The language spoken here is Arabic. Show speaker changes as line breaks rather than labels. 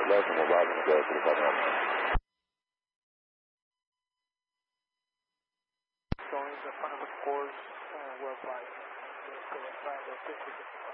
لازم وبعد مجاز البرنامج.
Showing the front of the course, well 5.